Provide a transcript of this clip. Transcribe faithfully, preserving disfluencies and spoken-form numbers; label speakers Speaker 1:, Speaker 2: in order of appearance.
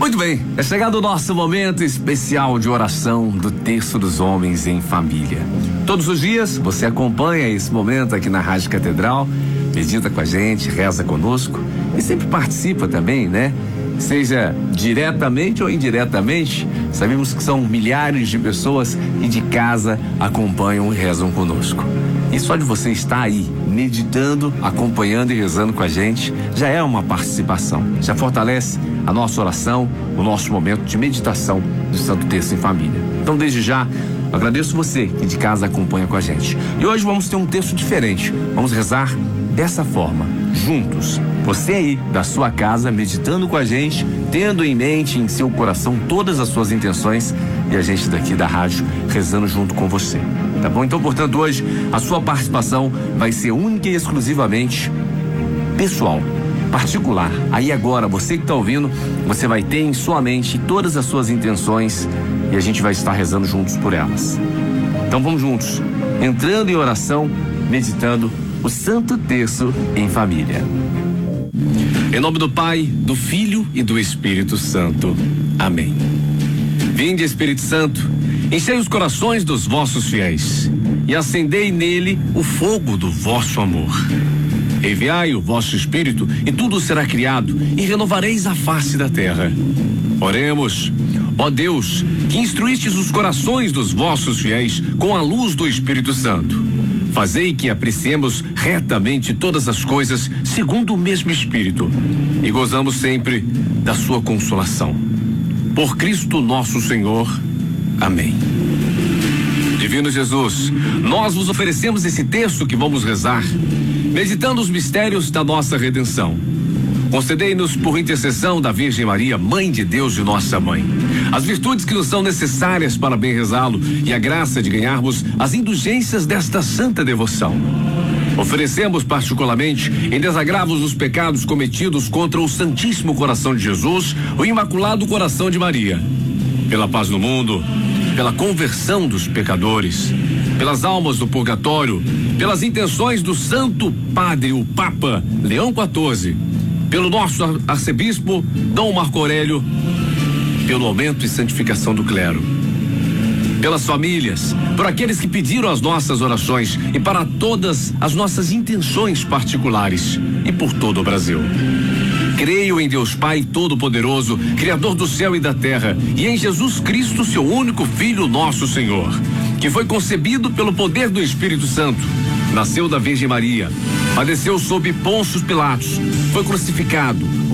Speaker 1: Muito bem, é chegado o nosso momento especial de oração do Terço dos Homens em Família. Todos os dias você acompanha esse momento aqui na Rádio Catedral, medita com a gente, reza conosco e sempre participa também, né? Seja diretamente ou indiretamente, sabemos que são milhares de pessoas que de casa acompanham e rezam conosco. E só de você estar aí, meditando, acompanhando e rezando com a gente, já é uma participação, já fortalece a nossa oração, o nosso momento de meditação do Santo Terço em Família. Então, desde já, agradeço você que de casa acompanha com a gente. E hoje vamos ter um texto diferente, vamos rezar dessa forma, juntos. Você aí, da sua casa, meditando com a gente, tendo em mente, em seu coração, todas as suas intenções e a gente daqui da rádio rezando junto com você. Tá bom? Então, portanto, hoje a sua participação vai ser única e exclusivamente pessoal, particular. Aí agora, você que está ouvindo, você vai ter em sua mente todas as suas intenções e a gente vai estar rezando juntos por elas. Então vamos juntos, entrando em oração, meditando o Santo Terço em Família. Em nome do Pai, do Filho e do Espírito Santo. Amém. Vinde, Espírito Santo, enchei os corações dos vossos fiéis e acendei nele o fogo do vosso amor. Enviai o vosso Espírito e tudo será criado e renovareis a face da terra. Oremos. Ó Deus, que instruístes os corações dos vossos fiéis com a luz do Espírito Santo, fazei que apreciemos retamente todas as coisas segundo o mesmo Espírito e gozamos sempre da sua consolação. Por Cristo nosso Senhor. Amém. Divino Jesus, nós vos oferecemos esse texto que vamos rezar, meditando os mistérios da nossa redenção. Concedei-nos, por intercessão da Virgem Maria, Mãe de Deus e nossa Mãe, as virtudes que nos são necessárias para bem rezá-lo e a graça de ganharmos as indulgências desta santa devoção. Oferecemos particularmente, em desagravos dos pecados cometidos contra o Santíssimo Coração de Jesus, o Imaculado Coração de Maria, pela paz no mundo, pela conversão dos pecadores, pelas almas do purgatório, pelas intenções do Santo Padre, o Papa Leão quatorze, pelo nosso arcebispo Dom Marco Aurélio, pelo aumento e santificação do clero, pelas famílias, por aqueles que pediram as nossas orações e para todas as nossas intenções particulares e por todo o Brasil. Creio em Deus Pai Todo-Poderoso, Criador do céu e da terra, e em Jesus Cristo, seu único Filho, nosso Senhor, que foi concebido pelo poder do Espírito Santo, nasceu da Virgem Maria, padeceu sob Pôncio Pilatos, foi crucificado,